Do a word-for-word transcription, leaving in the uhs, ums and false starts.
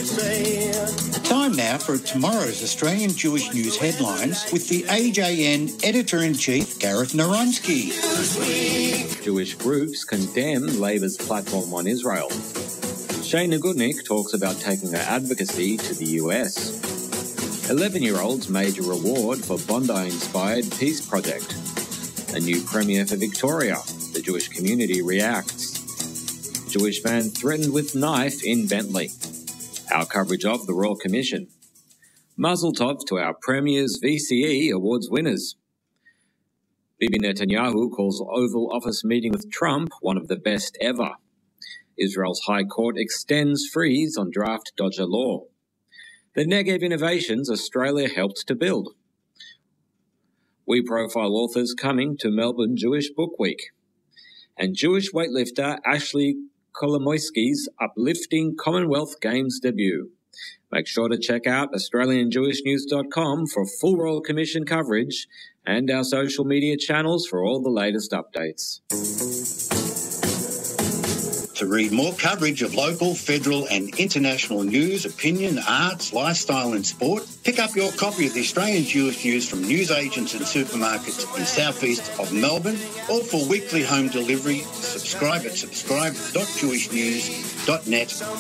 Time now for tomorrow's Australian Jewish News headlines with the A J N Editor-in-Chief, Gareth Naronsky. Jewish groups condemn Labor's platform on Israel. Shane Nagudnik talks about taking her advocacy to the U S. eleven-year-old's major reward for Bondi-inspired peace project. A new premier for Victoria. The Jewish community reacts. Jewish man threatened with knife in Bentley. Our coverage of the Royal Commission. Mazel tov to our Premier's V C E Awards winners. Bibi Netanyahu calls Oval Office meeting with Trump one of the best ever. Israel's High Court extends freeze on draft Dodger law. The Negev innovations Australia helped to build. We profile authors coming to Melbourne Jewish Book Week. And Jewish weightlifter Ashley Kolomoisky's uplifting Commonwealth Games debut. Make sure to check out Australian Jewish News dot com for full Royal Commission coverage and our social media channels for all the latest updates. To read more coverage of local, federal and international news, opinion, arts, lifestyle and sport, pick up your copy of the Australian Jewish News from newsagents and supermarkets in southeast of Melbourne, or for weekly home delivery, subscribe at subscribe dot jewish news dot net